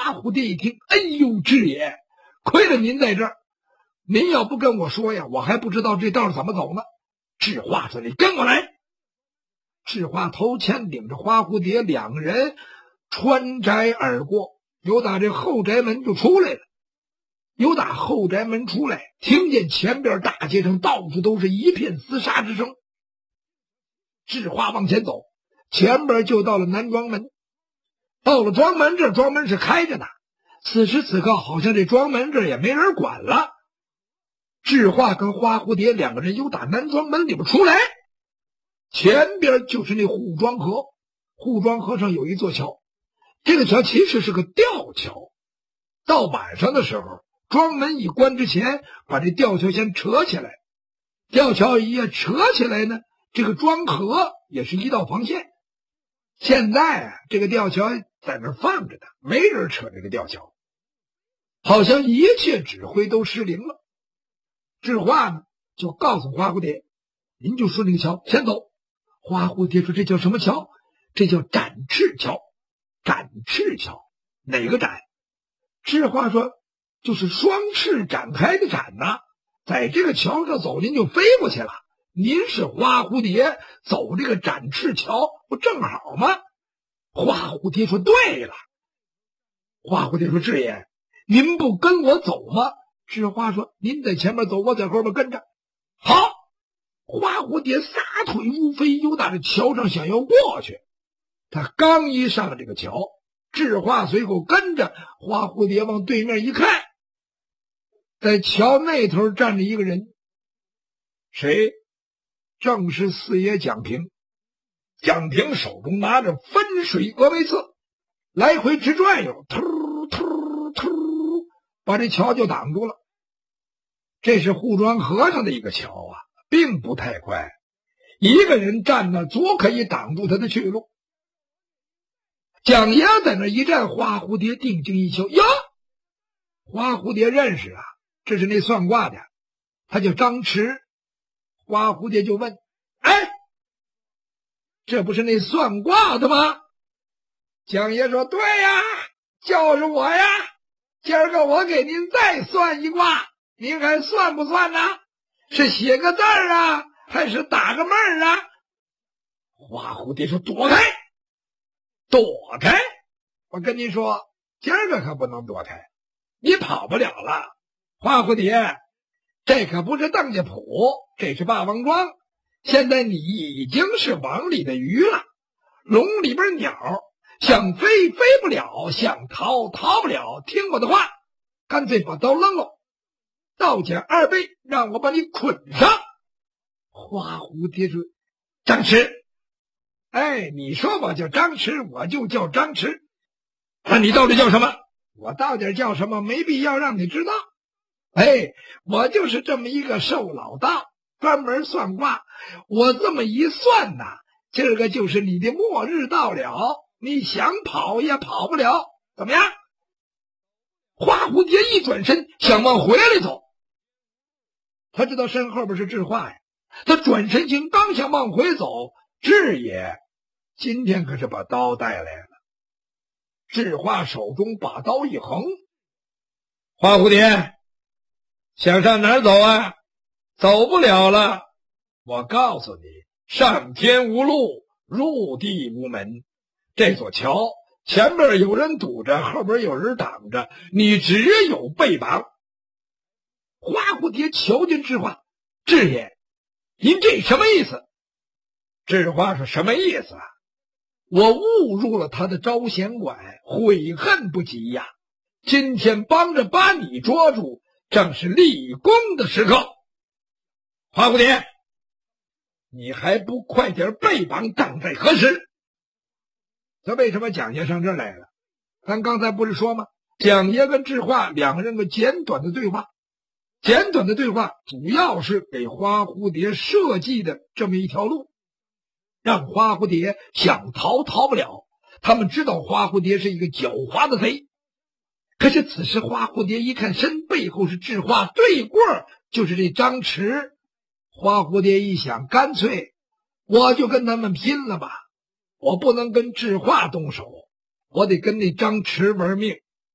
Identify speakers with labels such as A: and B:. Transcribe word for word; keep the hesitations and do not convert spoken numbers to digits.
A: 花蝴蝶一听，哎呦，智爷，亏了您在这儿，您要不跟我说呀，我还不知道这道怎么走呢。智化说：“你跟我来。”智化头前领着花蝴蝶，两个人穿宅而过，由打这后宅门就出来了。由打后宅门出来，听见前边大街上到处都是一片厮杀之声。智化往前走，前边就到了南庄门。到了庄门这，庄门是开着的。此时此刻，好像这庄门这也没人管了。智化跟花蝴蝶两个人由打南庄门里边出来，前边就是那护庄河。护庄河上有一座桥，这个桥其实是个吊桥。到晚上的时候，庄门一关之前，把这吊桥先扯起来。吊桥一扯起来呢，这个庄河也是一道防线。现在啊，这个吊桥在那儿放着呢，没人扯这个吊桥，好像一切指挥都失灵了。智化呢，就告诉花蝴蝶：“您就顺这个桥先走。”花蝴蝶说：“这叫什么桥？这叫展翅桥。”展翅桥，哪个展？智化说：“就是双翅展开的展呐，在这个桥上走，您就飞过去了。您是花蝴蝶，走这个展翅桥不正好吗？”花蝴蝶说：“对了。”花蝴蝶说：“智爷，您不跟我走吗？”智化说：“您在前面走，我在后面跟着。”好，花蝴蝶撒腿如飞，由打这桥上想要过去。他刚一上这个桥，智化随后跟着花蝴蝶往对面一看，在桥那头站着一个人。谁？正是四爷蒋平。蒋平手中拿着分水峨眉刺，来回直转悠，突突突，把这桥就挡住了。这是护庄河上的一个桥啊，并不太宽，一个人站那足可以挡住他的去路。蒋爷在那一站，花蝴蝶定睛一瞧，呀，花蝴蝶认识啊，这是那算卦的，他叫张弛。花蝴蝶就问：“哎，这不是那算卦的吗？”蒋爷说：“对呀，就是我呀，今儿个我给您再算一卦，您还算不算呢？是写个字儿啊，还是打个闷儿啊？”花蝴蝶说：“躲开，躲开！我跟您说，今儿个可不能躲开，你跑不了了。花蝴蝶，这可不是邓家浦，这是霸王庄。现在你已经是网里的鱼了，笼里边鸟，想飞飞不了，想逃逃不了。听我的话，干脆把刀扔了，刀减二倍，让我把你捆上。”花蝴蝶说：“张弛，哎，你说我叫张弛，我就叫张弛。那你到底叫什么？”“我到底叫什么没必要让你知道。哎，我就是这么一个瘦老道，专门算卦。我这么一算呐，今儿个就是你的末日到了，你想跑也跑不了。怎么样？”花蝴蝶一转身想往回来走，他知道身后边是智化呀，他转身行，刚想往回走，智爷今天可是把刀带来了。智化手中把刀一横：“花蝴蝶，想上哪儿走啊？走不了了。我告诉你，上天无路，入地无门。这座桥前边有人堵着，后边有人挡着，你只有被绑。”花蝴蝶瞧见智化：“智爷，您这什么意思？”智化说：“什么意思啊？我误入了他的招贤馆，悔恨不及呀！今天帮着把你捉住，正是立功的时刻。花蝴蝶，你还不快点被绑，等待何时？”他为什么蒋爷上这儿来了？咱刚才不是说吗？蒋爷跟智化两个人个简短的对话，简短的对话主要是给花蝴蝶设计的这么一条路，让花蝴蝶想逃逃不了。他们知道花蝴蝶是一个狡猾的贼，可是此时花蝴蝶一看身背后是智化，对过就是这张弛。花蝴蝶一想，干脆我就跟他们拼了吧，我不能跟智化动手，我得跟那张弛玩命。